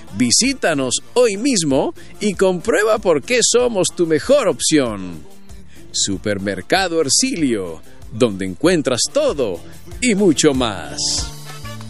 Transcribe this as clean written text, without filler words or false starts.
Visítanos hoy mismo y comprueba por qué somos tu mejor opción. Supermercado Hercilio, donde encuentras todo y mucho más.